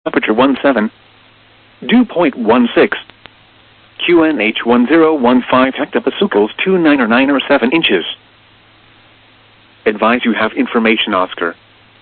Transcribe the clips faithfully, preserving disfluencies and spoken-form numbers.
Temperature one seven. Dew point one six. Q N H one zero one five hectopascals two nine or nine or seven inches. Advise you have information Oscar.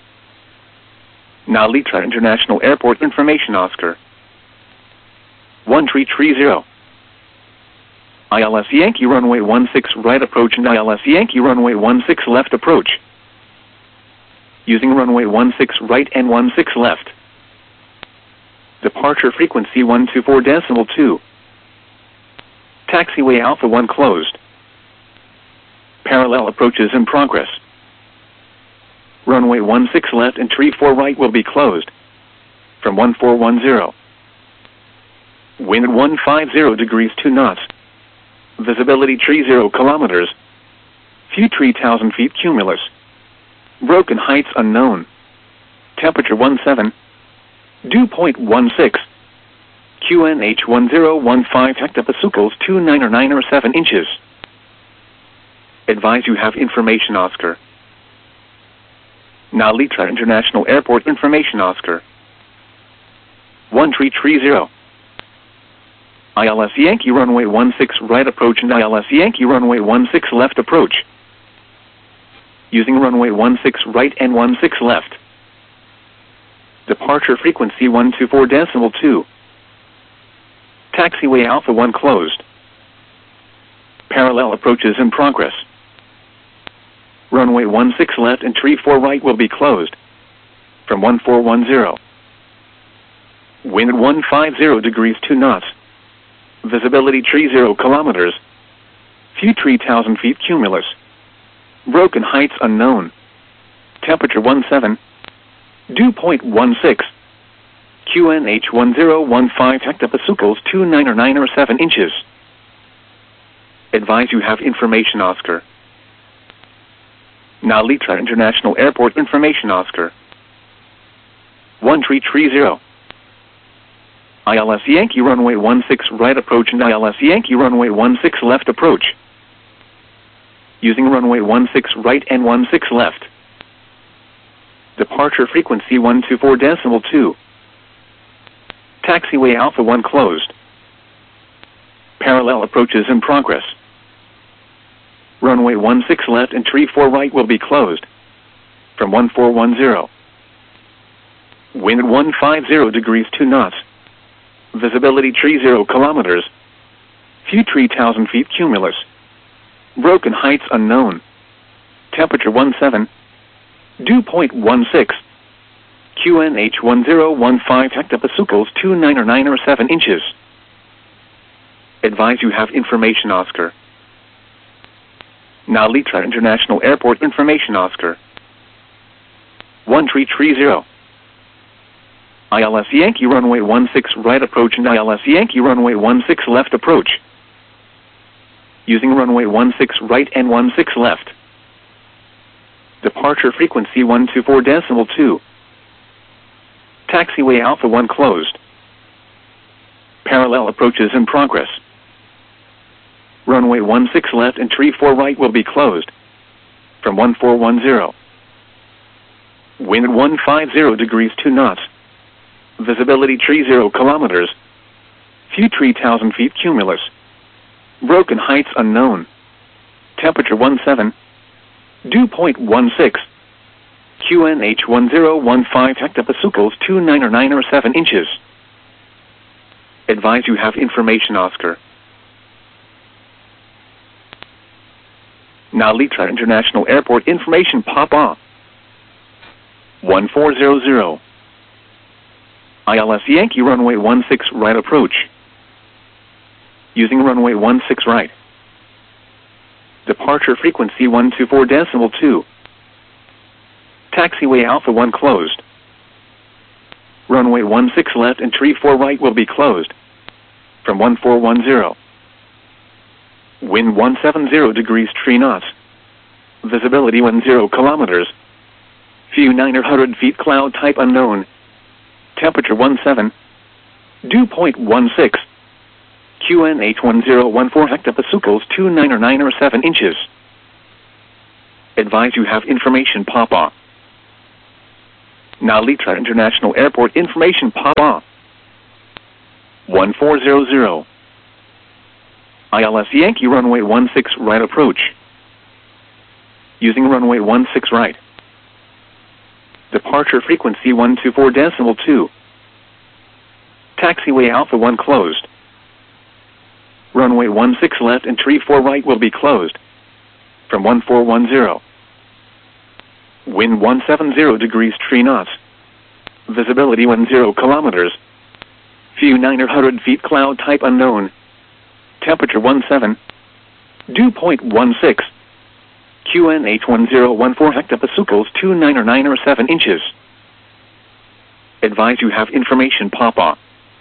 Nalitra International Airport information Oscar. one three three zero. I L S Yankee runway one six right approach and I L S Yankee runway one six left approach. Using runway one six right and one six left. Departure frequency one two four decimal two. Taxiway Alpha one closed. Parallel approaches in progress. Runway one six left and three four right will be closed. From one four one zero. Wind one five zero degrees two knots. Visibility three zero kilometers. Few three thousand feet cumulus. Broken heights unknown. Temperature one seven. Dew point one six. Q N H one zero one five hectopascals two nine or nine or seven inches. Advise you have information Oscar. Nalitra International Airport information Oscar. one three three zero. I L S Yankee runway one six right approach and I L S Yankee runway one six left approach. Using runway one six right and one six left. Departure frequency one two four decimal two. Taxiway Alpha one closed. Parallel approaches in progress. Runway one six left and three four right will be closed. From one four one zero. Wind one five zero degrees two knots. Visibility three zero kilometers. Few three thousand feet cumulus. Broken heights unknown. Temperature one seven. Dew point one six. Q N H one zero one five hectopascals two nine or nine or seven inches. Advise you have information Oscar. Nalitra International Airport information Oscar. one three three zero. I L S Yankee runway one six right approach and I L S Yankee runway one six left approach. Using runway one six right and one six left. Departure frequency one two four decimal two. Taxiway Alpha one closed. Parallel approaches in progress. Runway one six left and three four right will be closed. From one four one zero. Wind one five zero degrees two knots. Visibility three zero kilometers. Few three thousand feet cumulus. Broken heights unknown. Temperature one seven. Dew point one six. Q N H one zero one five hectopascals two nine or nine or seven inches. Advise you have information Oscar. Nalitra International Airport information Oscar. one three three zero. I L S Yankee runway one six right approach and I L S Yankee runway one six left approach. Using runway one six right and one six left. Departure frequency one two four decimal two. Taxiway Alpha one closed. Parallel approaches in progress. Runway one six left and three four right will be closed. From one four one zero. Wind one five zero degrees two knots. Visibility three zero kilometers. Few three thousand feet cumulus. Broken heights unknown. Temperature one seven. Dew point one six. Q N H one zero one five hectopascals two nine or nine or seven inches. Advise you have information Oscar. Nalitra International Airport information Papa. one four zero zero. I L S Yankee runway one six right approach. Using runway one six right. Departure frequency one two four decimal two. Taxiway Alpha one closed. Runway one six left and three four right will be closed. From one four one zero. Wind one seven zero degrees three knots. Visibility one zero kilometers. Few nine hundred feet cloud type unknown. Temperature one seven. Dew point one six. Q N H one zero one four hectopascals two nine or nine or seven inches. Advise you have information Papa. Now Litra International Airport information Papa. one four zero zero. I L S Yankee runway one six right approach. Using runway one six right. Departure frequency one two four decimal two. Taxiway Alpha one closed. Runway one six left and tree four right will be closed. From one four one zero. Wind one seven zero degrees three knots. Visibility one zero kilometers. View nine hundred feet cloud type unknown. Temperature one seven. Dew point one six. Q N H one zero one four hectopascals two nine or nine or seven inches. Advise you have information Papa.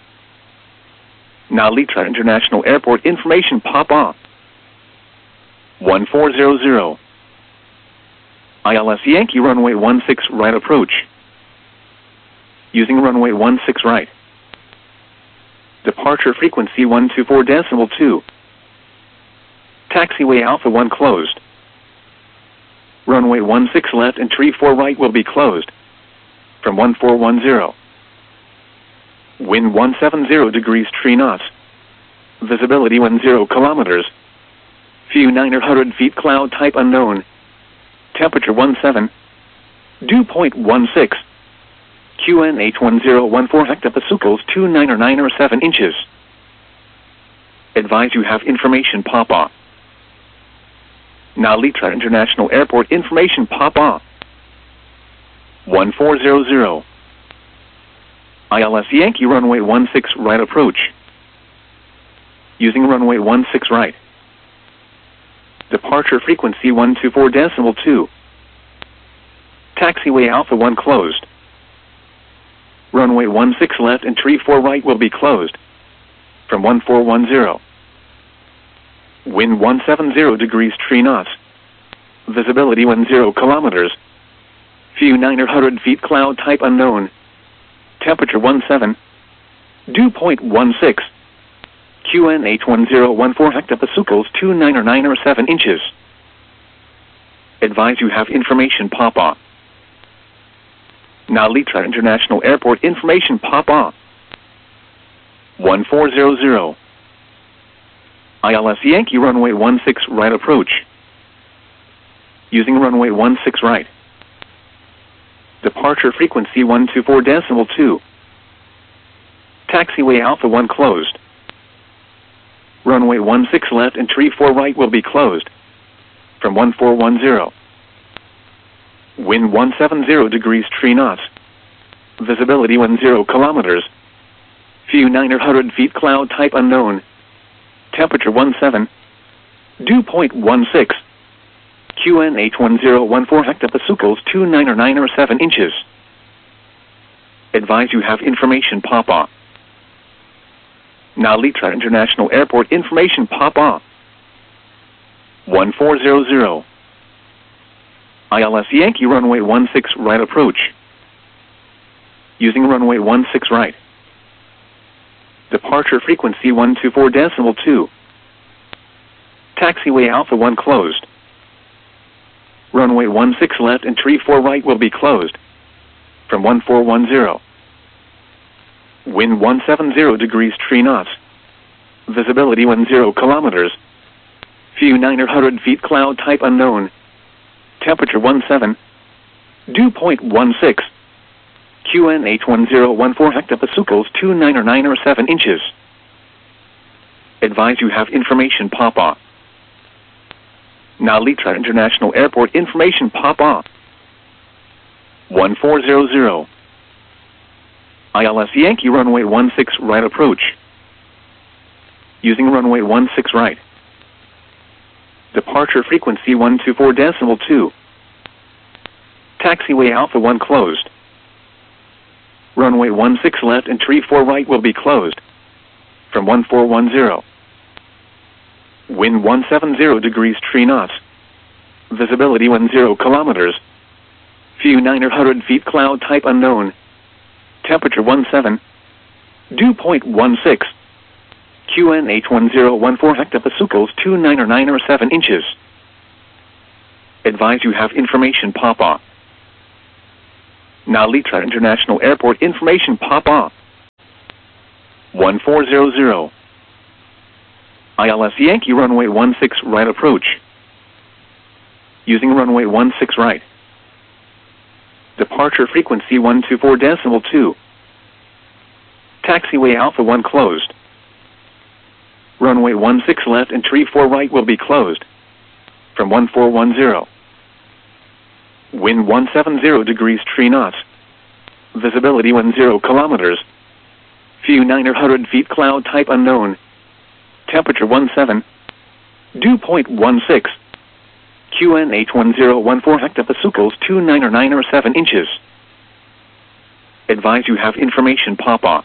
Now Litra International Airport information Papa. one four zero zero. I L S Yankee runway one six right approach. Using runway one six right. Departure frequency one two four decimal two. Taxiway Alpha one closed. Runway one six left and tree four right will be closed. From one four one zero. Wind one seven zero degrees three knots. Visibility one zero kilometers. View nine hundred feet cloud type unknown. Temperature one seven. Dew point one six. Q N H one zero one four hectopascals two nine or nine or seven inches. Advise you have information Papa. Now Litra International Airport information Papa. one four zero zero. I L S Yankee runway one six right approach. Using runway one six right. Departure frequency one two four decimal two. Taxiway Alpha one closed. Runway one six left and tree four right will be closed. From one four one zero. Wind one seven zero degrees three knots. Visibility one zero kilometers. View nine hundred feet cloud type unknown. Temperature one seven. Dew point one six. Q N H one zero one four hectopascals two nine or nine or seven inches. Advise you have information Papa. Now Litra International Airport information Papa. one four zero zero. I L S Yankee runway one six right approach. Using runway one six right. Departure frequency one two four decimal two. Taxiway Alpha one closed. Runway one six left and tree four right will be closed. From one four one zero. Wind one seven zero degrees three knots. Visibility one zero kilometers. View nine hundred feet cloud type unknown. Temperature one seven. Dew point one six. Q N H one zero one four hectopascals two nine or nine or seven inches. Advise you have information Papa. Now Litra International Airport information Papa. one four zero zero. I L S Yankee runway one six right approach. Using runway one six right. Departure frequency one two four decimal two. Taxiway Alpha one closed. Runway one six left and tree four right will be closed. From one four one zero. Wind one seven zero degrees three knots. Visibility one zero kilometers. View nine hundred feet cloud type unknown. Temperature one seven. Dew point one six. Q N H one zero one four hectopascals two nine or nine or seven inches. Advise you have information Papa. Now Litra International Airport information Papa. one four zero zero. I L S Yankee runway one six right approach. Using runway one six right. Departure frequency one two four decimal two. Taxiway Alpha one closed. Runway one six left and tree four right will be closed. From one four one zero. Wind one seven zero degrees three knots. Visibility one zero kilometers. View nine hundred feet cloud type unknown. Temperature one seven. Dew point one six. Q N H one zero one four hectopascals two nine or nine or seven inches. Advise you have information Papa. Now Litra International Airport information pop-up. one four zero zero. I L S Yankee runway one six right approach. Using runway one six right. Departure frequency one two four decimal two. Taxiway Alpha one closed. Runway one six left and tree four right will be closed. From one four one zero. Wind one seven zero degrees three knots. Visibility one zero kilometers. View nine hundred feet cloud type unknown. Temperature one seven. Dew point one six. Q N H one zero one four hectopascals two nine or nine or seven inches. Advise you have information pop-up.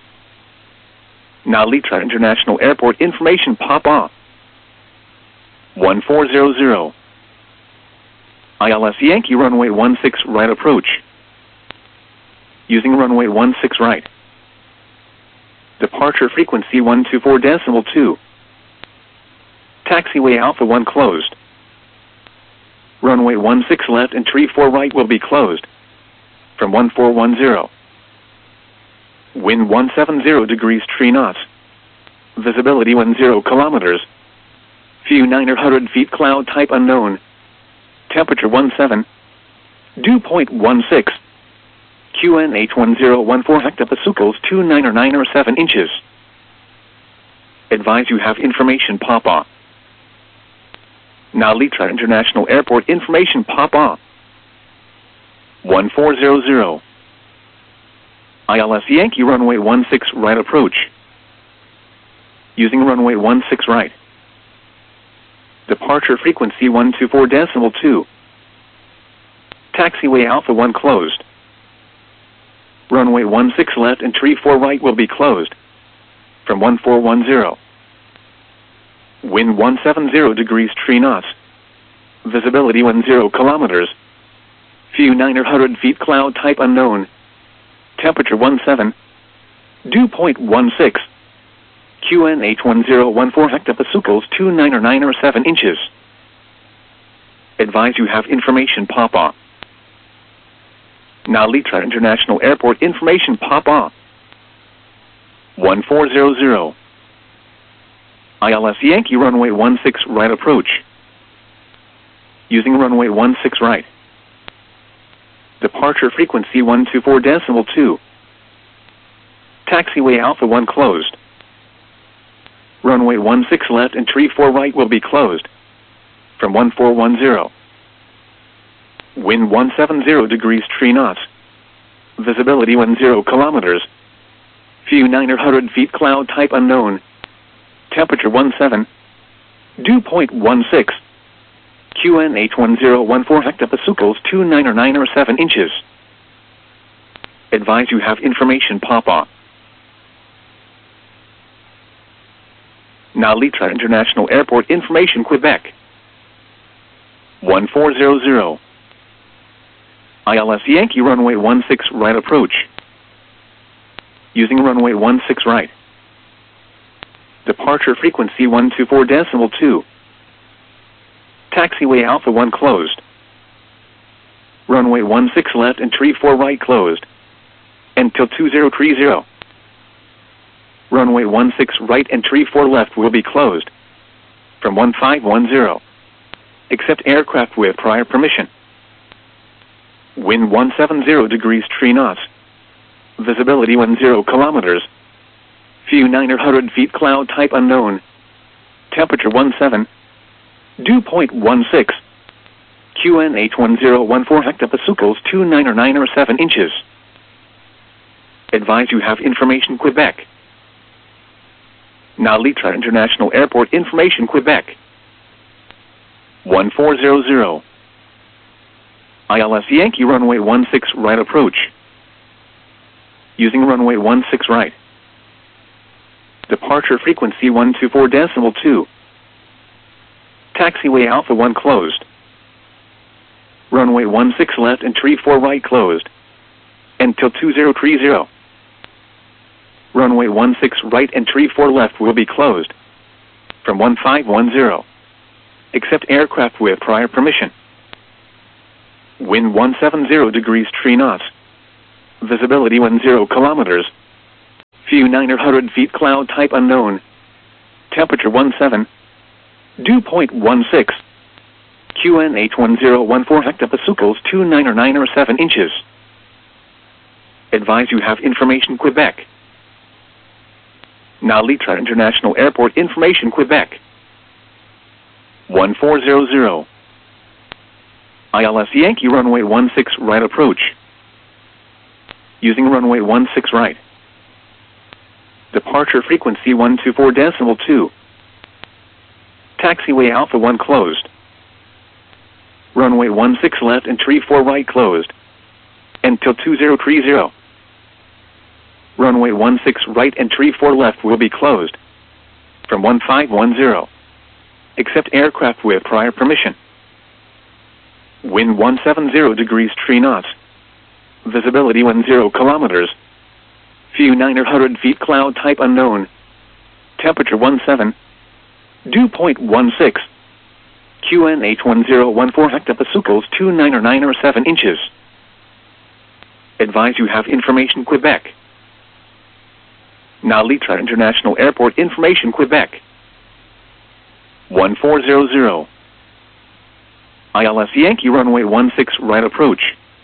Now Litra International Airport information pop-up. one four zero zero. I L S Yankee runway one six right approach. Using runway one six right. Departure frequency one two four decimal two. Taxiway Alpha one closed. Runway one six left and tree four right will be closed. From one four one zero. Wind one seven zero degrees three knots. Visibility one zero kilometers. View nine hundred feet cloud type unknown. Temperature one seven. Dew point one six. Q N H one zero one four hectopascals two nine or nine or seven inches. Advise you have information pop-up. Now Litra International Airport information pop-up. one four zero zero. I L S Yankee runway one six right approach. Using runway one six right. Departure frequency one two four decimal two. Taxiway Alpha one closed. Runway one six left and tree four right will be closed. From one four one zero. Wind one seven zero degrees three knots. Visibility one zero kilometers. View nine hundred feet cloud type unknown. Temperature one seven. Dew point one six. Q N H one zero one four hectopascals two nine or nine or seven inches. Advise you have information pop-up. Now Litra International Airport information pop-up. one four zero zero. I L S Yankee runway one six right approach. Using runway one six right. Departure frequency one two four decimal two. Taxiway Alpha one closed. Runway one six left and tree four right will be closed. From one four one zero. Wind one seven zero degrees three knots. Visibility one zero kilometers. View nine hundred feet cloud type unknown. Temperature one seven. Dew point one six. Q N H one zero one four hectopascals two nine or nine or seven inches. Advise you have information pop-up. Now Litra International Airport information Quebec. one four zero zero. I L S Yankee runway one six right approach. Using runway one six right. Departure frequency one two four decimal two. Taxiway Alpha one closed. Runway one six left and tree four right closed. Until two zero three zero. Runway one six right and tree four left will be closed. From one five one zero. Except aircraft with prior permission. Wind one seven zero degrees three knots. Visibility one zero kilometers. View nine hundred feet cloud type unknown. Temperature one seven. Dew point one six. Q N H one zero one four hectopascals two nine or nine or seven inches. Advise you have information Quebec. Now Litra International Airport information Quebec. one four zero zero. I L S Yankee runway one six right approach. Using runway one six right. Departure frequency one two four decimal two. Taxiway Alpha one closed. Runway one six left and tree four right closed. Until two zero three zero. Runway one six right and tree four left will be closed. From one five one zero. Except aircraft with prior permission. Wind one seven zero degrees three knots. Visibility one zero kilometers. View nine hundred feet, cloud type unknown. Temperature one seven. Dew point one six. Q N H one zero one four hectopascals two nine or nine or seven inches. Advise you have information Quebec. Now Litra International Airport information Quebec. one four zero zero. I L S Yankee runway one six right approach. Using runway one six right. Departure frequency one two four decimal two. Taxiway Alpha one closed. Runway one six left and tree four right closed. Until two zero three zero. Runway one six right and tree four left will be closed. From one five one zero. Except aircraft with prior permission. Wind one seven zero degrees three knots. Visibility one zero kilometers. View nine hundred feet, cloud type unknown. Temperature one seven. Dew point one six. Q N H one zero one four hectopascals two nine or nine or seven inches. Advise you have information Quebec. Now Litra International Airport information Quebec. one four zero zero. I L S Yankee runway one six right approach.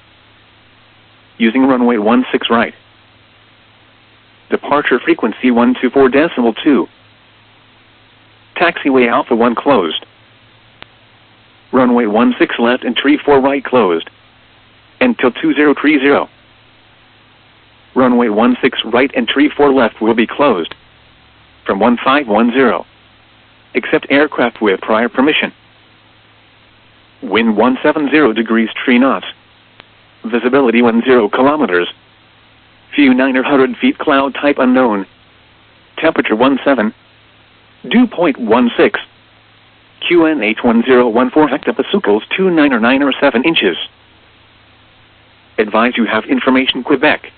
Using runway one six right. Departure frequency one two four decimal two. Taxiway Alpha one closed. Runway one six left and tree four right closed. Until two zero three zero. Runway one six right and tree four left will be closed. From one five one zero. Except aircraft with prior permission. Wind one seven zero degrees three knots. Visibility one zero kilometers. View nine hundred feet, cloud type unknown. Temperature one seven. Dew point one six. Q N H one zero one four hectopascals two nine or nine or seven inches. Advise you have information Quebec.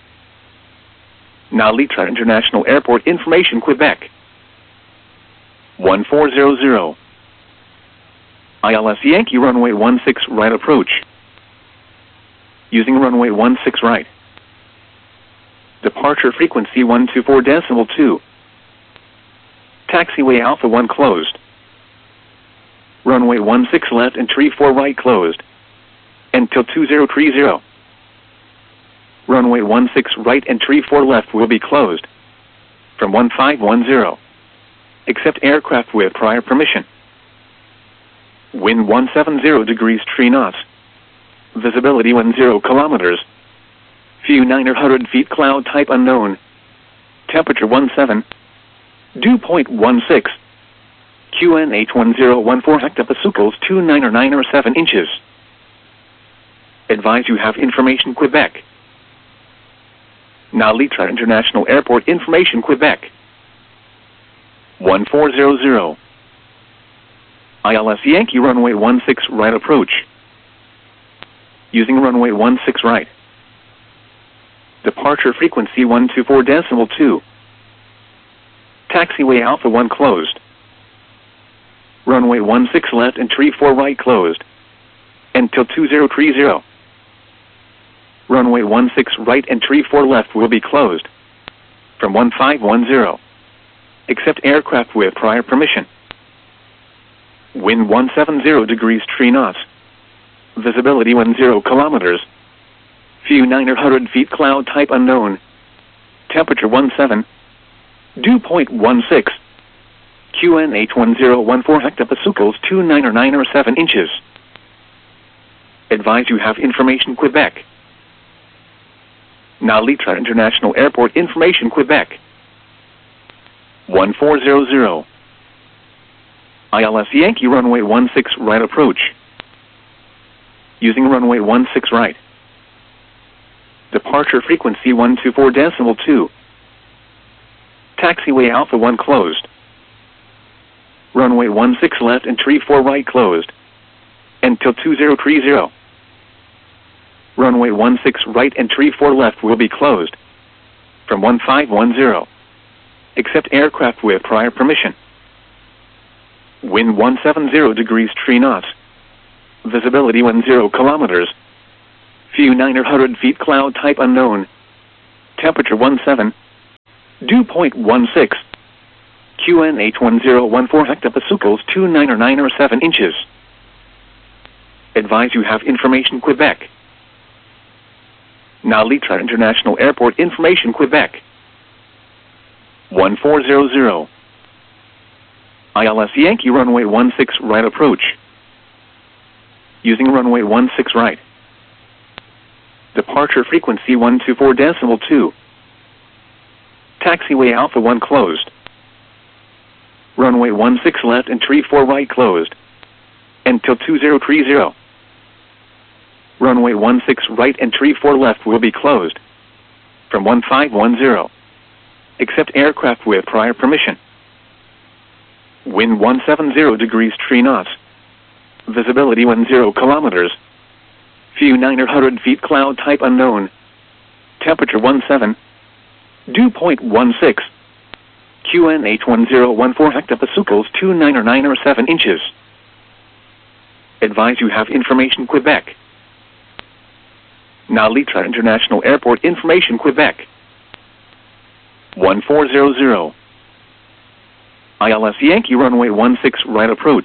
Now Litra International Airport information Quebec. one four zero zero. I L S Yankee runway one six right approach. Using runway one six right. Departure frequency one two four decimal two. Taxiway Alpha one closed. Runway one six left and tree four right closed. Until two zero three zero. Runway one six right and tree four left will be closed. From one five one zero. Except aircraft with prior permission. Wind one seven zero degrees three knots. Visibility one zero kilometers. View nine hundred feet, cloud type unknown. Temperature one seven. Dew point one six. Q N H one zero one four hectopascals two nine or nine or seven inches. Advise you have information Quebec. Now Litra International Airport information Quebec. one four zero zero. I L S Yankee runway one six right approach. Using runway one six right. Departure frequency one two four decimal two. Taxiway Alpha one closed. Runway one six left and tree four right closed. Until two zero three zero. Runway one six right and tree four left will be closed. From one five one zero. Except aircraft with prior permission. Wind one seven zero degrees three knots. Visibility one zero kilometers. View nine hundred feet, cloud type unknown. Temperature one seven. Dew point one six. Q N H one zero one four hectopascals two nine or nine or seven inches. Advise you have information Quebec. Now Litra International Airport information Quebec. one four zero zero. I L S Yankee runway one six right approach. Using runway one six right. Departure frequency one two four decimal two. Taxiway Alpha one closed. Runway one six left and tree four right closed. Until two zero three zero. Runway one six right and tree four left will be closed. From one five one zero. Except aircraft with prior permission. Wind one seven zero degrees three knots. Visibility one zero kilometers. View nine hundred feet, cloud type unknown. Temperature one seven. Dew point one six. Q N H one zero one four hectopascals two nine or nine or seven inches. Advise you have information Quebec. Now Litra International Airport information Quebec. one four zero zero. I L S Yankee runway one six right approach. Using runway one six right. Departure frequency one two four decimal two. Taxiway Alpha one closed. Runway one six left and tree four right closed. Until two zero three zero. Runway one six right and tree four left will be closed. From one five one zero. Except aircraft with prior permission. Wind one seven zero degrees three knots. Visibility one zero kilometers. View nine hundred feet, cloud type unknown. Temperature one seven. Dew point one six. Q N H one zero one four hectopascals two nine or nine or seven inches. Advise you have information Quebec. Now Litra International Airport information Quebec. one four zero zero. I L S Yankee runway one six right approach.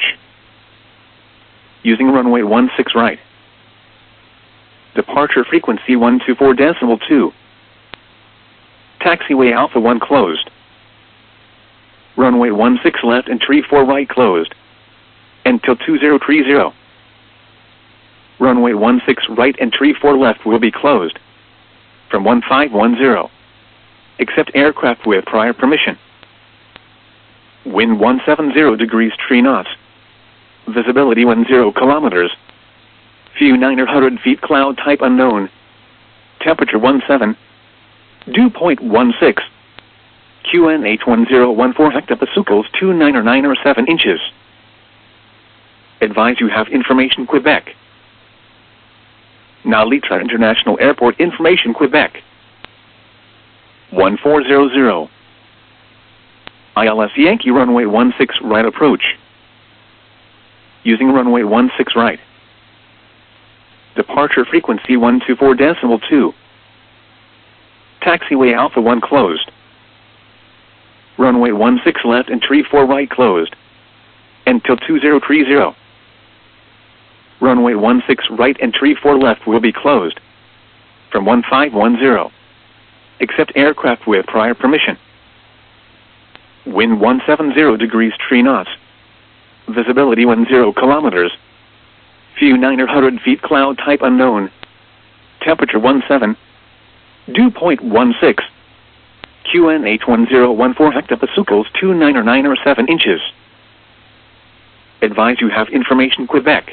Using runway one six right. Departure frequency one two four decimal two. Taxiway Alpha one closed. Runway one six left and tree four right closed. Until two zero three zero. Runway one six right and tree four left will be closed. From one five one zero. Except aircraft with prior permission. Wind one seven zero degrees three knots. Visibility one zero kilometers. View nine hundred feet, cloud type unknown. Temperature one seven. Dew point one six. Q N H one zero one four hectopascals two nine or nine or seven inches. Advise you have information Quebec. Now Litra International Airport information Quebec. one four zero zero. I L S Yankee runway one six right approach. Using runway one six right. Departure frequency one two four decimal two. Taxiway Alpha one closed. Runway one six left and tree four right closed. Until two zero three zero. Runway one six right and tree four left will be closed. From one five one zero. Except aircraft with prior permission. Wind one seven zero degrees three knots. Visibility one zero kilometers. View nine hundred feet, cloud type unknown. Temperature one seven. Dew point one six. Q N H one zero one four hectopascals two nine or nine or seven inches. Advise you have information Quebec.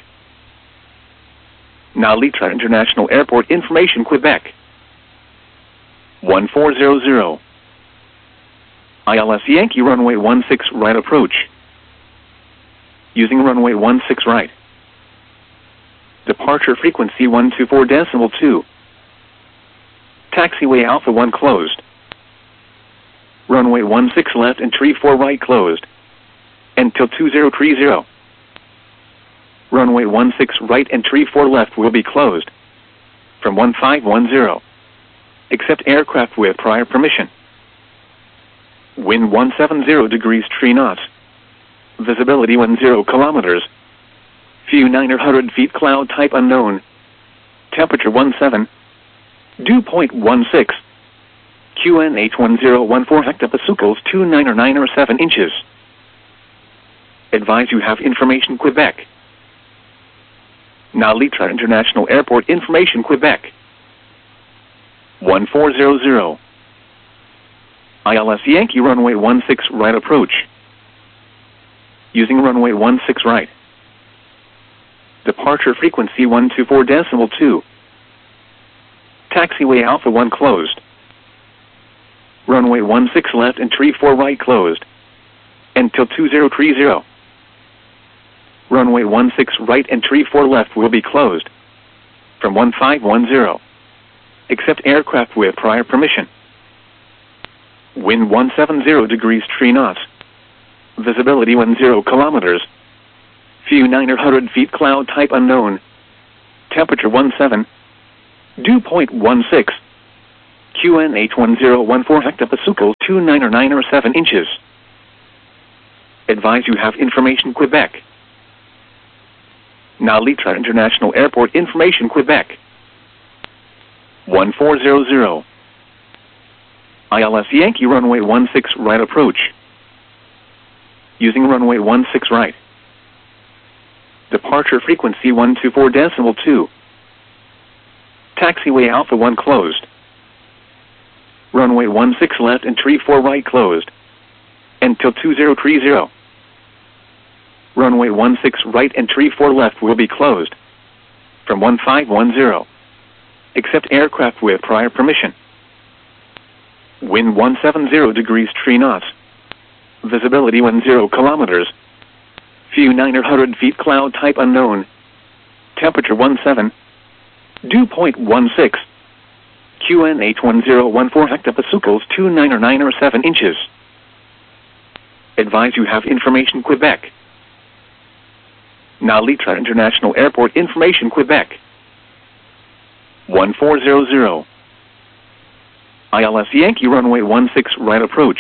Now Litra International Airport information Quebec. one four zero zero. I L S Yankee runway one six right approach. Using runway one six right. Departure frequency one two four decimal two. Taxiway Alpha one closed. Runway one six left and tree four right closed. Until two zero three zero. Runway one six right and tree four left will be closed. From one five one zero. Except aircraft with prior permission. Wind one seven zero degrees three knots. Visibility one zero kilometers. View nine hundred feet, cloud type unknown. Temperature one seven. Dew point one six. Q N H one zero one four hectopascals two nine or nine or seven inches. Advise you have information Quebec. Now Litra International Airport information Quebec. one four zero zero. I L S Yankee runway one six right approach. Using runway one six right. Departure frequency one two four decimal two. Taxiway Alpha one closed. Runway one six left and tree four right closed. Until two zero three zero. Runway one six right and tree four left will be closed. From one five one zero. Except aircraft with prior permission. Wind one seven zero degrees three knots. Visibility one zero kilometers. View nine hundred feet, cloud type unknown. Temperature one seven. Dew point one six. Q N H one zero one four hectopascals two nine or nine or seven inches. Advise you have information Quebec. Now Litra International Airport information Quebec. one four zero zero. I L S Yankee runway one six right approach. Using runway one six right. Departure frequency one two four decimal two. Taxiway Alpha one closed. Runway one six left and tree four right closed. Until two zero three zero. Runway one six right and tree four left will be closed. From one five one zero. Except aircraft with prior permission. Wind one seven zero degrees three knots. Visibility one zero kilometers. View nine hundred feet cloud type unknown. Temperature one seven. Dew point one six. Q N H one zero one four hectopascals two nine or nine or seven inches. Advise you have information Quebec. Now Litra International Airport information Quebec. one four zero zero. I L S Yankee runway one six right approach.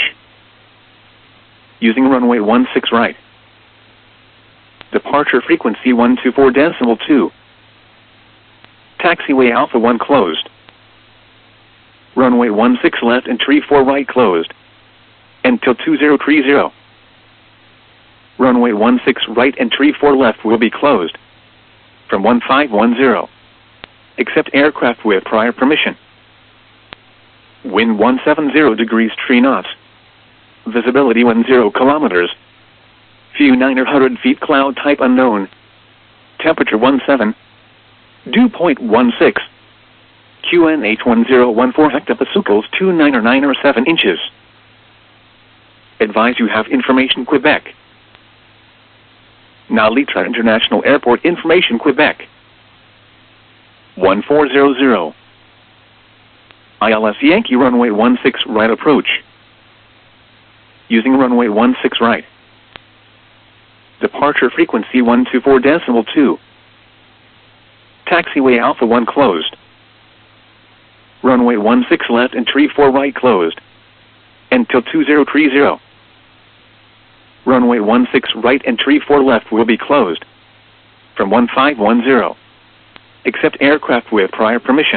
Using runway one six right. Departure frequency one two four decimal two. Taxiway Alpha one closed. Runway one six left and tree four right closed. Until two zero three zero. Runway one six right and tree four left will be closed. From one five one zero. Except aircraft with prior permission. Wind one seven zero degrees three knots. Visibility one zero kilometers. View nine hundred feet cloud type unknown. Temperature one seven. Dew point one six. Q N H one zero one four hectopascals two nine or nine or seven inches. Advise you have information Quebec. Now Litra International Airport information Quebec. one four zero zero. I L S Yankee runway one six right approach. Using runway one six right. Departure frequency one two four decimal two. Taxiway Alpha one closed. Runway one six left and tree four right closed. Until two zero three zero. Runway one six right and tree four left will be closed. From one five one zero. Except aircraft with prior permission.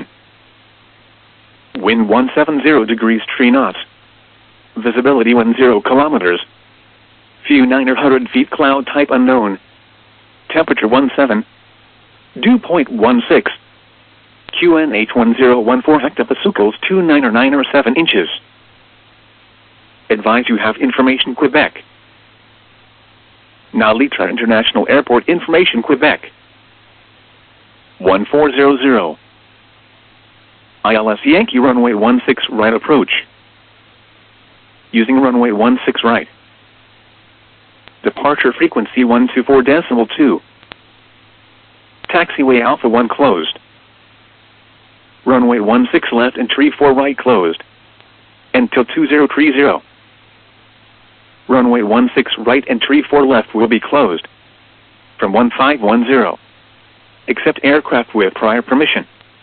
Wind one seven zero degrees three knots. Visibility one zero kilometers. View nine hundred feet cloud type unknown. Temperature one seven. Dew point one six. Q N H one zero one four hectopascals two nine or nine or seven inches. Advise you have information Quebec. Now Litra International Airport information Quebec. one four zero zero. I L S Yankee runway one six right approach. Using runway one six right. Departure frequency one two four decimal two. Taxiway Alpha one closed. Runway one six left and tree four right closed. Until two zero three zero. Runway one six right and tree four left will be closed. From one five one zero. Except aircraft with prior permission.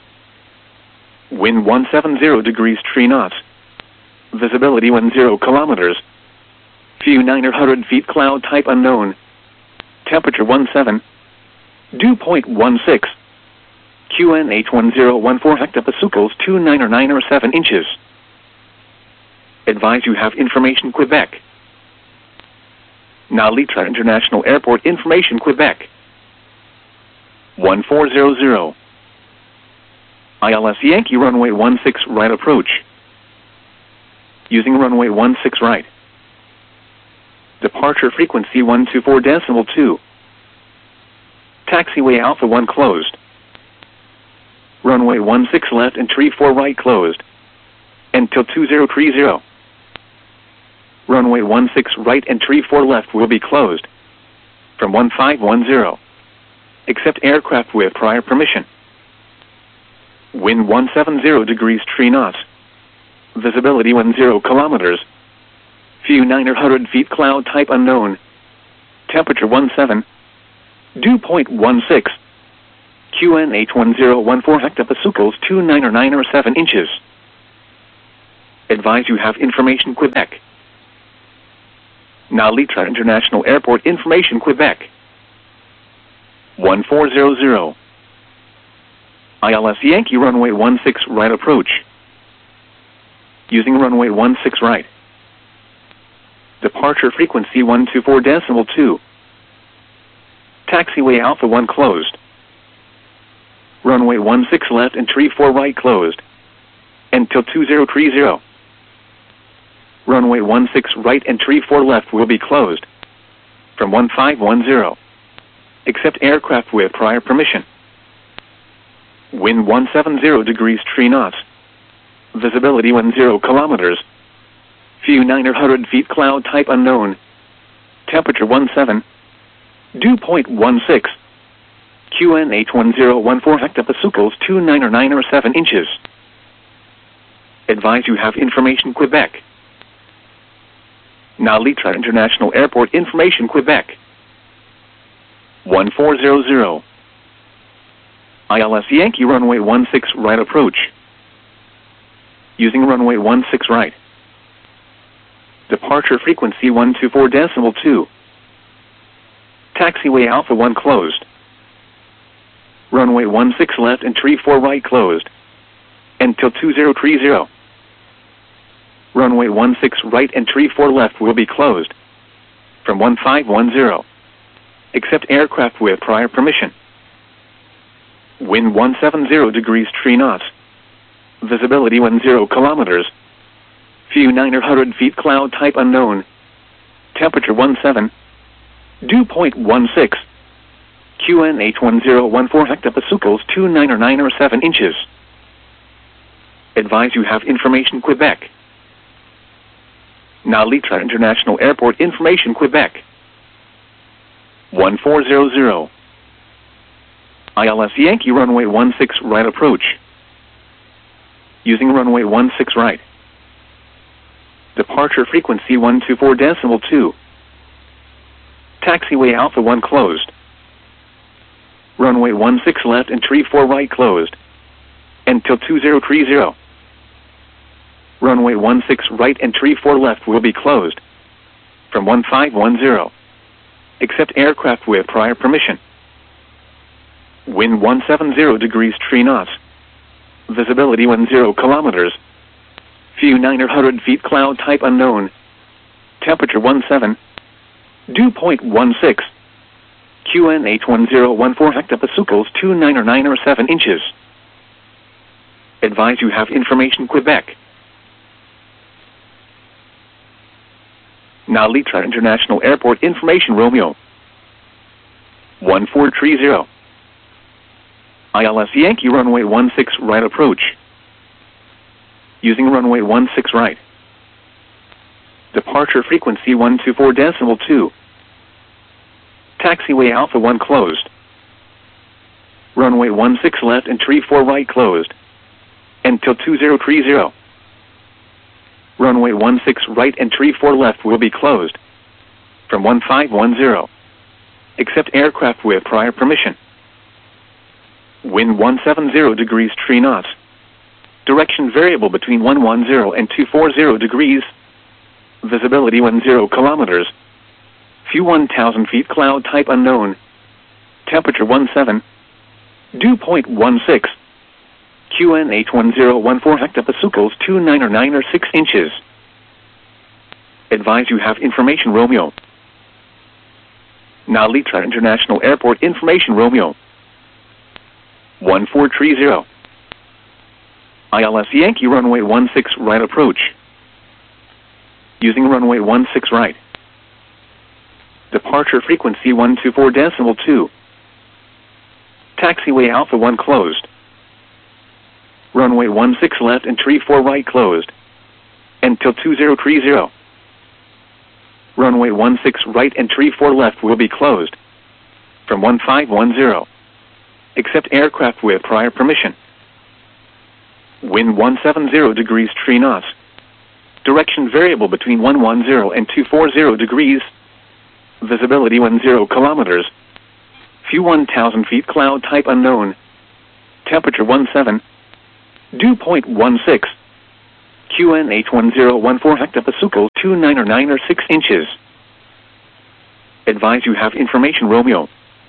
Wind one seven zero degrees three knots. Visibility one zero kilometers. View nine hundred feet cloud type unknown. Temperature one seven. Dew point one six. Q N H one zero one four hectopascals two nine or nine or seven inches. Advise you have information Quebec. Now Litra International Airport information Quebec. one four zero zero. I L S Yankee runway one six right approach. Using runway one six right. Departure frequency one two four decimal two. Taxiway Alpha one closed. Runway one six left and tree four right closed. Until two zero three zero. Runway one six right and tree four left will be closed. From one five one zero. Except aircraft with prior permission. Wind one seven zero degrees three knots. Visibility one zero kilometers. View nine hundred feet cloud type unknown. Temperature one seven. Dew point one six. Q N H one zero one four hectopascals two nine or nine or seven inches. Advise you have information Quebec. Now Litra International Airport information Quebec. one four zero zero. I L S Yankee runway one six right approach. Using runway one six right. Departure frequency one two four decimal two. Taxiway Alpha one closed. Runway one six left and tree four right closed. Until two zero three zero. Runway one six right and tree four left will be closed. From one five one zero. Except aircraft with prior permission. Wind one seven zero degrees three knots. Visibility one zero kilometers. View nine hundred feet cloud type unknown. Temperature one seven. Dew point one six. Q N H one zero one four hectopascals two nine or nine or seven inches. Advise you have information Quebec. Now Litra International Airport information Quebec. one four zero zero. I L S Yankee runway one six right approach. Using runway one six right. Departure frequency one two four decimal two. Taxiway Alpha one closed. Runway one six left and tree four right closed. Until two zero three zero. Runway one six right and tree four left will be closed. From one five one zero. Except aircraft with prior permission. Wind one seven zero degrees three knots. Visibility one zero kilometers. View nine hundred feet cloud type unknown. Temperature one seven. Dew point one six. Q N H one zero one four hectopascals two nine or nine or seven inches. Advise you have information Quebec. Now Litra International Airport information Quebec. one four zero zero. I L S Yankee runway one six right approach. Using runway one six right. Departure frequency one two four decimal two. Taxiway Alpha one closed. Runway one six left and tree four right closed. Until two zero three zero. Runway one six right and tree four left will be closed. From one five one zero. Except aircraft with prior permission. Wind one seven zero degrees three knots. Visibility one zero kilometers. View nine hundred feet cloud type unknown. Temperature one seven. Dew point one six. Q N H one zero one four hectopascals two nine or nine or seven inches. Advise you have information Quebec. Now Litra International Airport information Romeo. one four three zero. I L S Yankee runway one six right approach. Using runway one six right. Departure frequency one two four decimal two. Taxiway Alpha one closed. Runway one six left and tree four right closed. Until two zero three zero. Runway one six right and tree four left will be closed. From one five one zero. Except aircraft with prior permission. Wind one seven zero degrees three knots. Direction variable between one one zero and two four zero degrees. Visibility one zero kilometers. View one thousand feet cloud type unknown. Temperature one seven. Dew point one six. Q N H one zero one four hectopascals two nine or nine or six inches. Advise you have information Romeo. Now Litra International Airport information Romeo. one four three zero. I L S Yankee runway one six right approach. Using runway one six right. Departure frequency one two four decimal two. Taxiway Alpha one closed. Runway one six left and tree four right closed. Until two zero three zero. Runway one six right and tree four left will be closed. From one five one zero. Except aircraft with prior permission. Wind one seven zero degrees three knots. Direction variable between one one zero and two four zero degrees. Visibility one zero kilometers. View one thousand feet cloud type unknown. Temperature one seven. Dew point one six. Q N H one zero one four hectopascals two nine or nine or six inches. Advise you have information Romeo.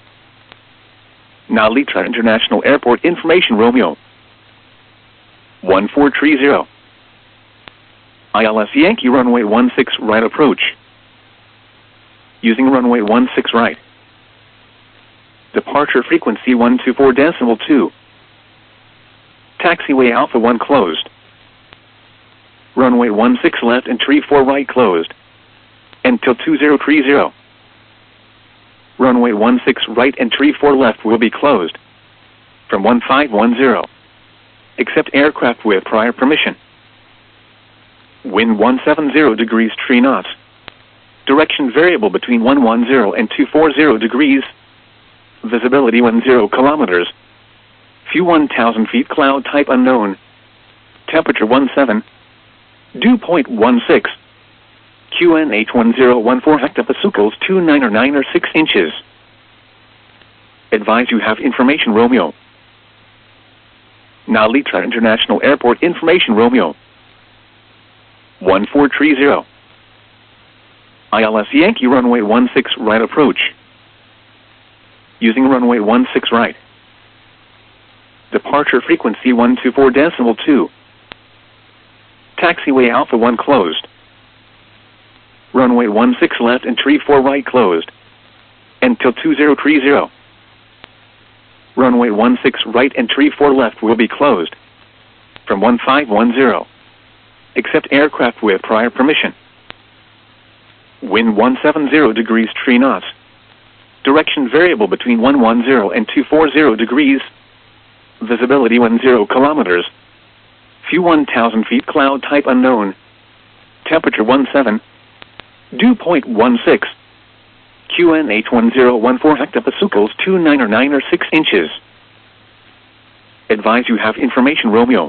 Narita International Airport information Romeo. one four three zero. I L S Yankee runway one six right approach. Using runway one six right. Departure frequency one two four decimal two. Taxiway Alpha one closed. Runway one six left and three four right closed. Until two zero three zero. Runway one six right and three four left will be closed. From one five one zero. Accept aircraft with prior permission. Wind one seven zero degrees three knots. Direction variable between one one zero and two four zero degrees. Visibility one zero kilometers. View one thousand feet cloud type unknown. Temperature one seven. Dew point one six. Q N H one zero one four hectopascals two nine or nine or six inches. Advise you have information Romeo. Narita International Airport information Romeo. one four three zero. I L S Yankee runway one six right approach. Using runway one six right. Departure frequency one two four decimal two. Taxiway Alpha one closed. Runway one six left and three four right closed. Until two zero three zero. Runway one six right and three four left will be closed. From one five one zero. Accept aircraft with prior permission. Wind one seven zero degrees three knots. Direction variable between one one zero and two four zero degrees. Visibility one zero kilometers. View one thousand feet cloud type unknown. Temperature one seven. Dew point one six. Q N H one zero one four hectopascals two nine or nine or six inches. Advise you have information Romeo.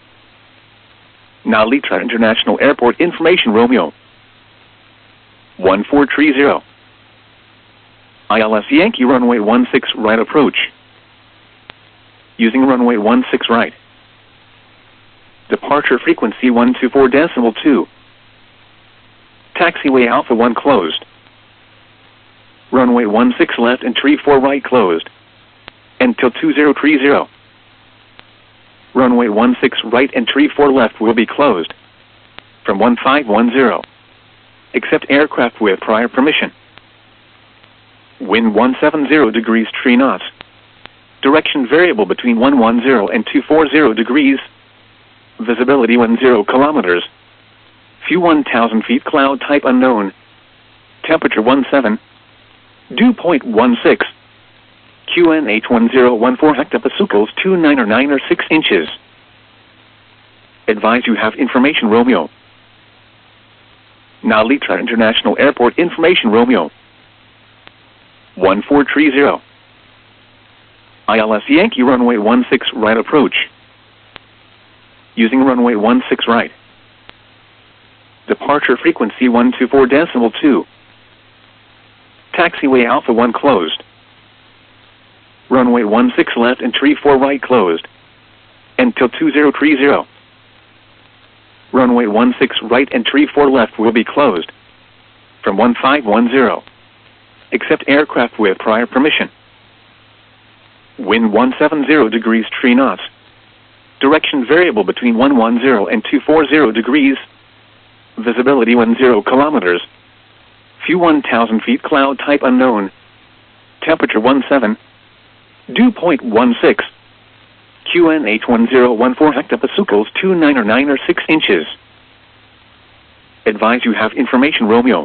Narita International Airport information Romeo. one four three zero. I L S Yankee runway one six right approach. Using runway one six right. Departure frequency one two four decimal two. Taxiway Alpha one closed. Runway one six left and three four right closed. Until two zero three zero. Runway one six right and three four left will be closed. From one five one zero. Accept aircraft with prior permission. Wind one seven zero degrees three knots. Direction variable between one one zero and two four zero degrees. Visibility one zero kilometers. View one thousand feet cloud type unknown. Temperature one seven. Dew point one six. Q N H one zero one four hectopascals two nine or nine or six inches. Advise you have information Romeo. Narita International Airport information Romeo. one four three zero. I L S Yankee runway one six right approach. Using runway one six right. Departure frequency one two four decimal two. Taxiway Alpha one closed. Runway one six left and three four right closed. Until two zero three zero. Runway one six right and three four left will be closed. From one five one zero. Accept aircraft with prior permission. Wind one seven zero degrees three knots. Direction variable between one one zero and two four zero degrees. Visibility one zero kilometers. View one thousand feet cloud type unknown. Temperature one seven. Dew point one six. Q N H one zero one four hectopascals two nine or nine or six inches. Advise you have information Romeo. Narita International Airport information Romeo. one four three zero. I L S Yankee runway one six right approach. Using runway one six right. Departure frequency one two four decimal two. Taxiway Alpha one closed. Runway one six left and three four right closed. Until two zero three zero. Runway one six right and three four left will be closed. From one five one zero. Accept aircraft with prior permission. Wind one seven zero degrees three knots. Direction variable between one one zero and two four zero degrees. Visibility one zero kilometers. View one thousand feet cloud type unknown. Temperature one seven. Dew point one six. Q N H one zero one four hectopascals two nine or nine or six inches. Advise you have information Romeo.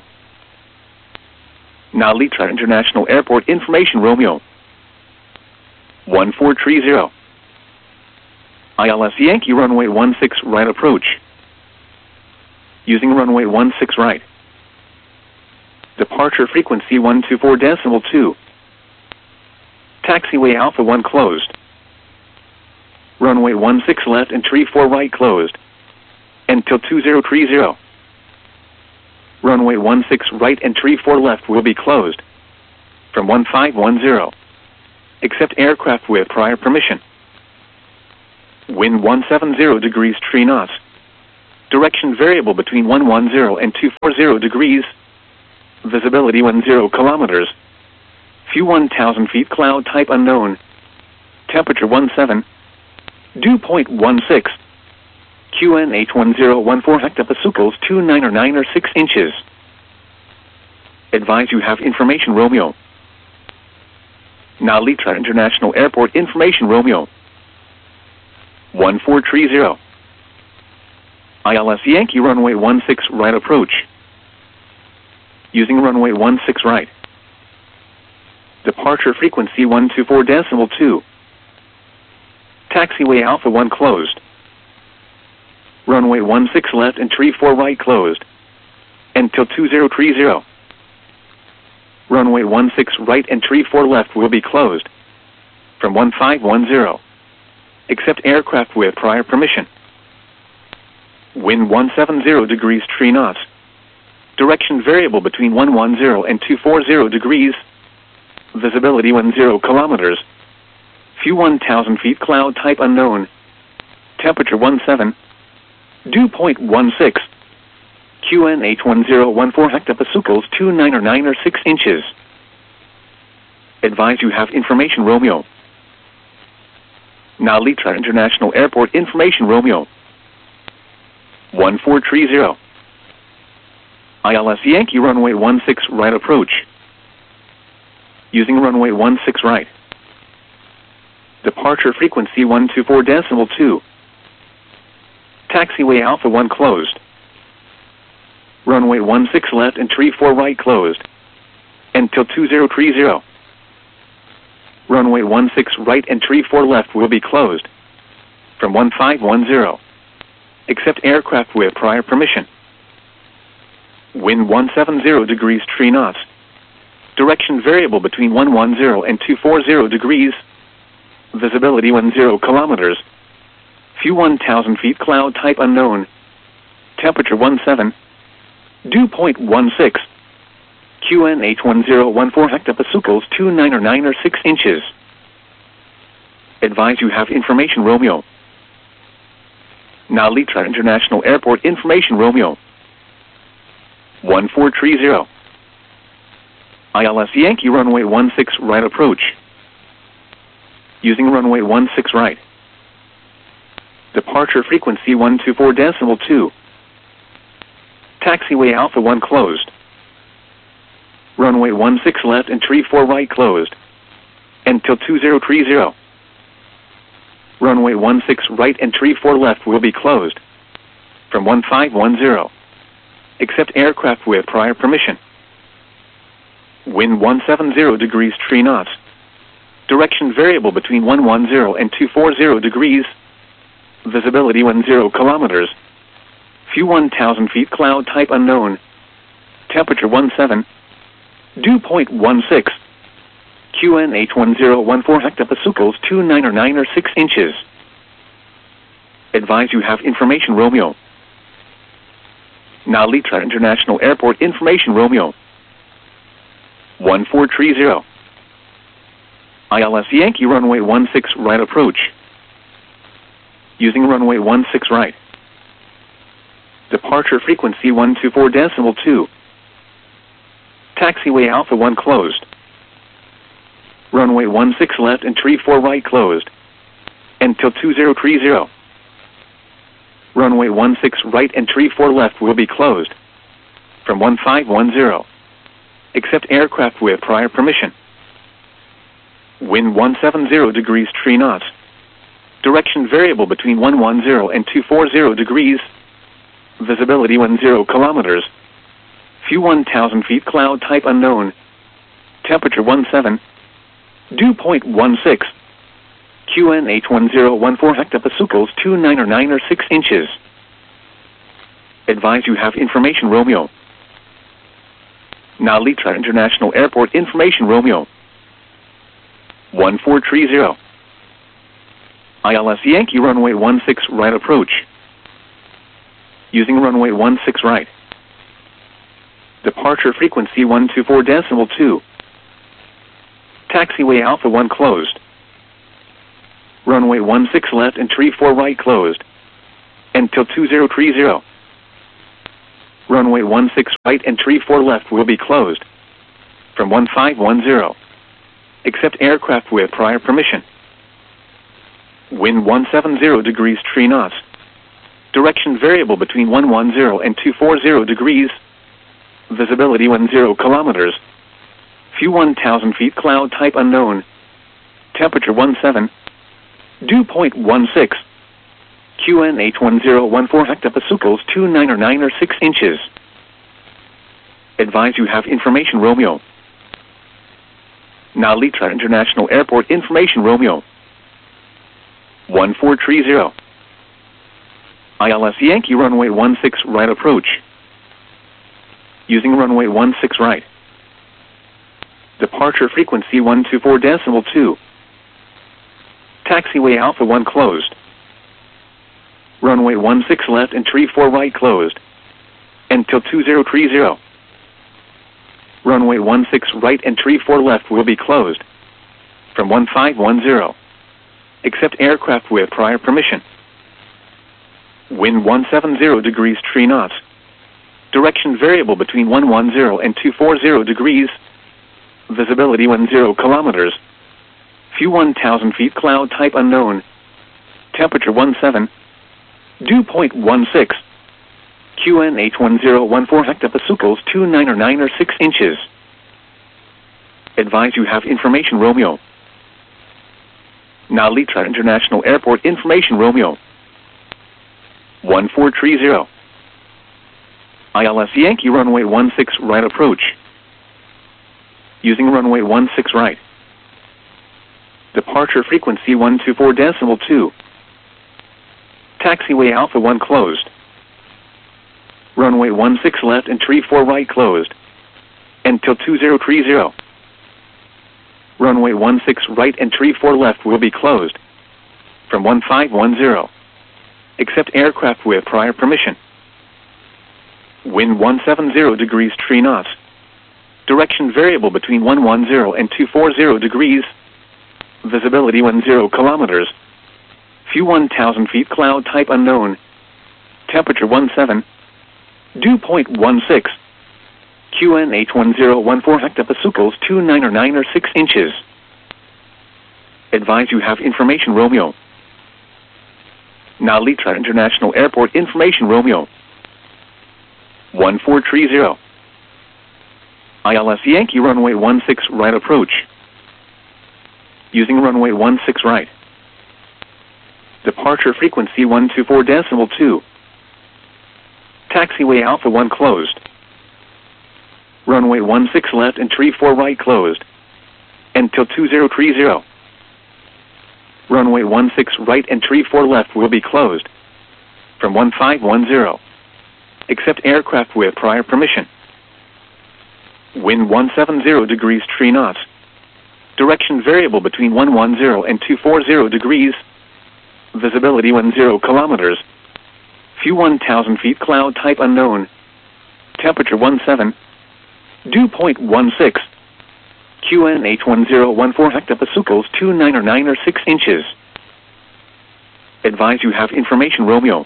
Narita International Airport information Romeo. one four three zero. I L S Yankee runway one six right approach. Using runway one six right. Departure frequency one two four decimal two. Taxiway Alpha one closed. Runway one six left and three four right closed. Until two zero three zero. Runway one six right and three four left will be closed. From one five one zero. Accept aircraft with prior permission. Wind one seven zero degrees three knots. Direction variable between one one zero and two four zero degrees. Visibility one zero kilometers. View one thousand feet, cloud type unknown. Temperature one seven. Dew point one six. Q N H one zero one four hectopascals two nine or nine or six inches. Advise you have information Romeo. Narita International Airport information Romeo. one four three zero. I L S Yankee runway one six right approach. Using runway one six right. Departure frequency one two four decimal two. Taxiway Alpha one closed. Runway one six left and three four right closed. Until two zero three zero. Runway one six right and three four left will be closed. From one five one zero. Except aircraft with prior permission. Wind one seven zero degrees three knots. Direction variable between one one zero and two four zero degrees. Visibility one zero kilometers. View one thousand feet, cloud type unknown. Temperature one seven. Dew point one six. Q N H one zero one four hectopascals two nine or nine or six inches. Advise you have information Romeo. Narita International Airport information Romeo. one four three zero. I L S Yankee runway one six right approach. Using runway one six right. Departure frequency one two four decimal two. Taxiway Alpha one closed. Runway one six left and three four right closed. Until two zero three zero. Runway one six right and three four left will be closed. From one five one zero. Except aircraft with prior permission. Wind one seven zero degrees three knots. Direction variable between one one zero and two four zero degrees. Visibility one zero kilometers. View one thousand feet, cloud type unknown. Temperature one seven. Dew point one six. Q N H one zero one four hectopascals two nine or nine or six inches. Advise you have information Romeo. Narita International Airport information Romeo. one four three zero. I L S Yankee runway one six right approach. Using runway one six right. Departure frequency one two four decimal two. Taxiway Alpha one closed. Runway one six left and three four right closed. Until two zero three zero. Runway one six right and three four left will be closed. From one five one zero. Except aircraft with prior permission. Wind one seven zero degrees three knots. Direction variable between one one zero and two four zero degrees. Visibility one zero kilometers. View one thousand feet, cloud type unknown. Temperature one seven. Dew point one six. Q N H one zero one four hectopascals two nine or nine or six inches. Advise you have information Romeo. Narita International Airport information Romeo. one four three zero. I L S Yankee runway one six right approach. Using runway one six right. Departure frequency one two four decimal two. Taxiway Alpha one closed. Runway one six left and three four right closed. Until two zero three zero. Runway one six right and three four left will be closed. From one five one zero. Except aircraft with prior permission. Wind one seven zero degrees three knots. Direction variable between one one zero and two four zero degrees. Visibility one zero kilometers. View one thousand feet, cloud type unknown. Temperature one seven. Dew point one six. Q N H one zero one four hectopascals two nine or nine or six inches. Advise you have information Romeo. Narita International Airport information Romeo. one four three zero. I L S Yankee runway one six right approach. Using runway one six right. Departure frequency one two four decimal two. Taxiway Alpha one closed. Runway one six left and tree four right closed. Until two zero three zero. Runway one six right and tree four left will be closed. From one five one zero. Accept aircraft with prior permission. Wind one seven zero degrees three knots. Direction variable between one one zero and two four zero degrees. Visibility one zero kilometers. View one thousand feet, cloud type unknown. Temperature one seven. Dew point one six. Q N H one zero one four hectopascals two nine or nine or six inches. Advise you have information Romeo. Nalitra International Airport information Romeo. one four three zero. I L S Yankee runway one six right approach. Using runway one six right. Departure frequency one two four decimal two. Taxiway Alpha one closed. Runway one six left and tree four right closed. Until two zero three zero. Runway one six right and tree four left will be closed. From one five one zero. Accept aircraft with prior permission. Wind one seven zero degrees three knots. Direction variable between one one zero and two four zero degrees. Visibility one zero kilometers. View one thousand feet, cloud type unknown. Temperature one seven. Dew point one six. Q N H one zero one four hectopascals two nine or nine or six inches. Advise you have information Romeo. Nalitra International Airport information Romeo. one four three zero. I L S Yankee runway one six right approach. Using runway one six right. Departure frequency one two four decimal two. Taxiway Alpha one closed. Runway one six left and tree four right closed. Until two zero three zero. Runway one six right and tree four left will be closed. From one five one zero. Accept aircraft with prior permission. Wind one seven zero degrees three knots. Direction variable between one one zero and two four zero degrees. Visibility one zero kilometers. View one thousand feet, cloud type unknown. Temperature one seven. Dew point one six. Q N H one zero one four hectopascals two nine or nine or six inches. Advise you have information Romeo. Nalitra International Airport information Romeo. one four three zero. I L S Yankee runway one six right approach. Using runway one six right. Departure frequency one two four decimal two. Taxiway Alpha one closed. Runway one six left and tree four right closed. Until two zero three zero. Runway one six right and tree four left will be closed. From one five one zero. Accept aircraft with prior permission. Wind one seven zero degrees three knots. Direction variable between one one zero and two four zero degrees. Visibility one zero kilometers. View one thousand feet, cloud type unknown. Temperature one seven. Dew point one six. Q N H one zero one four hectopascals two nine or nine or six inches. Advise you have information Romeo.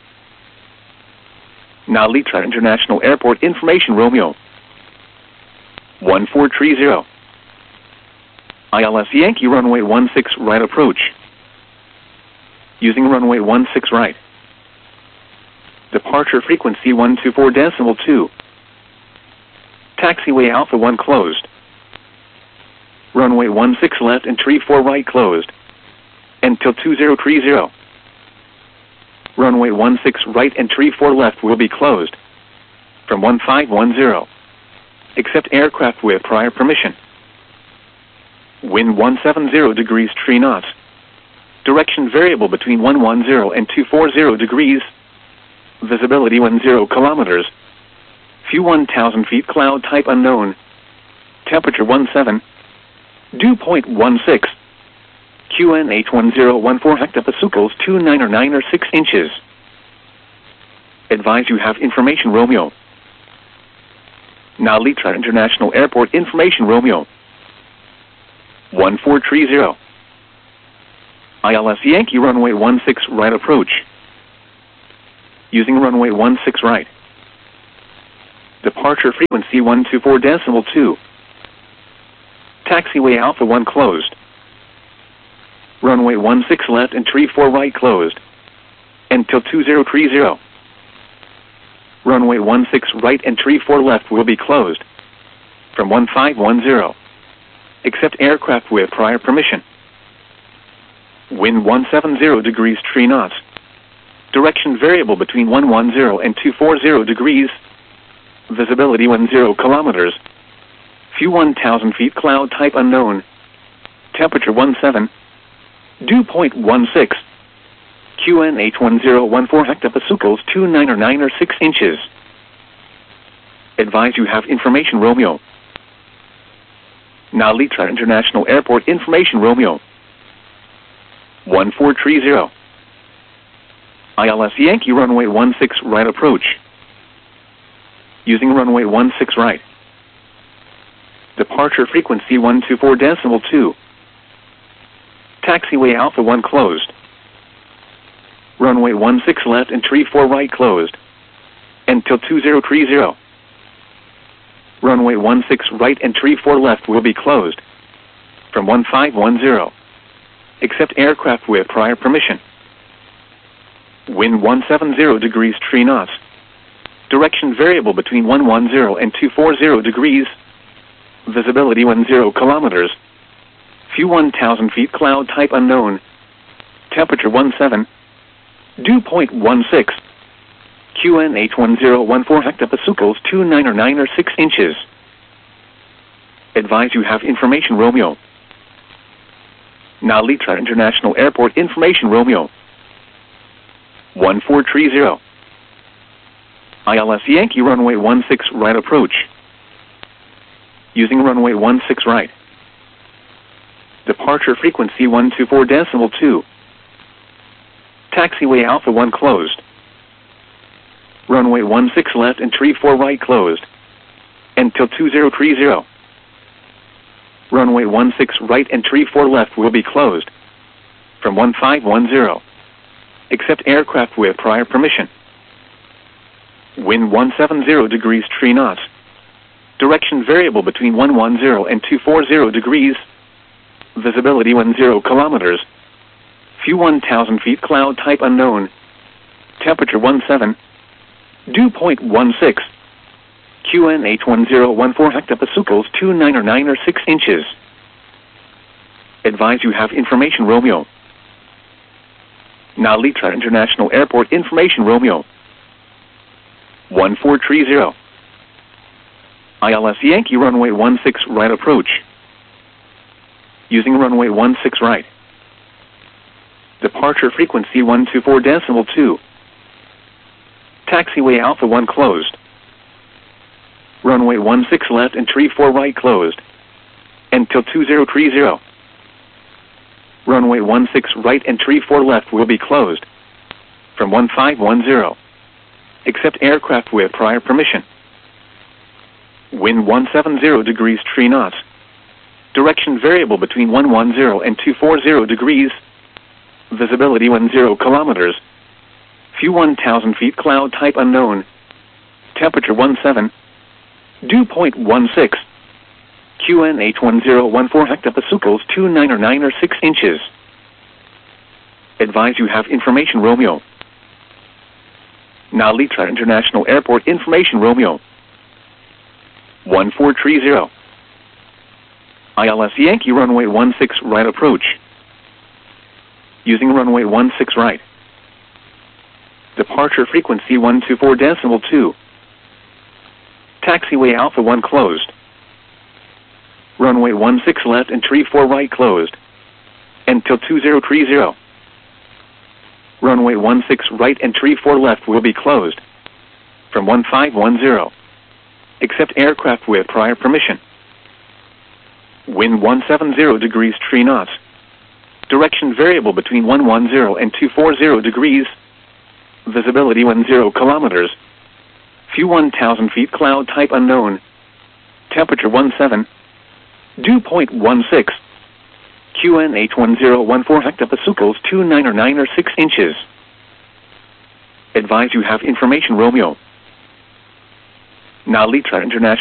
Nalitra International Airport information Romeo. one four three zero. I L S Yankee runway one six right approach. Using runway one six right. Departure frequency one two four decimal two. Taxiway Alpha one closed. Runway one six left and tree four right closed. Until two zero three zero. Runway one six right and tree four left will be closed. From one five one zero. Accept aircraft with prior permission. Wind one seven zero degrees three knots. Direction variable between one one zero and two four zero degrees. Visibility one zero kilometers. View one thousand feet, cloud type unknown. Temperature one seven. Dew point one six. Q N H one zero one four hectopascals two nine or nine or six inches. Advise you have information Romeo. Nalitra International Airport information Romeo. one four three zero. I L S Yankee runway one six right approach. Using runway one six right. Departure frequency one two four decimal two. Taxiway Alpha one closed. Runway one six left and tree four right closed. Until two zero three zero. Runway one six right and tree four left will be closed. From one five one zero. Except aircraft with prior permission. Wind one seven zero degrees three knots. Direction variable between one one zero and two four zero degrees. Visibility one zero kilometers. View one thousand feet, cloud type unknown. Temperature one seven. Dew point one six. Q N H one zero one four hectopascals two nine or nine or six inches. Advise you have information Romeo. Now Litra International Airport information Romeo. one four three zero. I L S Yankee runway one six right approach. Using runway one six right. Departure frequency one two four decimal two. Taxiway Alpha one closed. Runway one six left and tree four right closed. Until two zero three zero. Runway one six right and tree four left will be closed. From one five one zero. Except aircraft with prior permission. Wind one seven zero degrees three knots. Direction variable between one one zero and two four zero degrees. Visibility one zero kilometers. View one thousand feet, cloud type unknown. Temperature one seven. Dew point one six. Q N H one zero one four hectopascals two nine or nine or six inches. Advise you have information Romeo. Now Litra International Airport information Romeo. one four three zero. I L S Yankee runway one six right approach. Using runway one six right. Departure frequency one two four decimal two. Taxiway Alpha one closed. Runway one six left and tree four right closed. Until two zero three zero. Runway one six right and tree four left will be closed. From one five one zero. Except aircraft with prior permission. Wind one seven zero degrees three knots. Direction variable between one one zero and two four zero degrees. Visibility one zero kilometers. View one thousand feet, cloud type unknown. Temperature one seven. Dew point one six. Q N H one zero one four hectopascals two nine or nine or six inches. Advise you have information Romeo. Now Litra International Airport information Romeo. one four three zero. I L S Yankee runway one six right approach. Using runway one six right. Departure frequency one two four decimal two. Taxiway Alpha one closed. Runway one six left and tree four right closed. Until two zero three zero. Runway one six right and tree four left will be closed. From one five one zero. Except aircraft with prior permission. Wind one seven zero degrees three knots. Direction variable between one one zero and two four zero degrees. Visibility one zero kilometers. View one thousand feet, cloud type unknown. Temperature one seven. Dew point one six. Q N H one zero one four hectopascals two nine or nine or six inches. Advise you have information Romeo. Now Litra International Airport information Romeo. one four three zero. I L S Yankee runway one six right approach. Using runway one six right. Departure frequency one two four decimal two. Taxiway Alpha one closed. Runway one six left and tree four right closed. Until two zero three zero. Runway one six right and tree four left will be closed. From one five one zero. Except aircraft with prior permission. Wind one seven zero degrees three knots. Direction variable between one one zero and two four zero degrees. Visibility one zero kilometers. View one thousand feet, cloud type unknown. Temperature one seven. Dew point one six. Q N H one zero one four hectopascals two nine or nine or six inches. Advise you have information Romeo. Nalitra International.